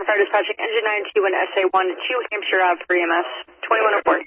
Fire Dispatching Engine 9T1 SA1 2 Hampshire Ave for EMS. 2104.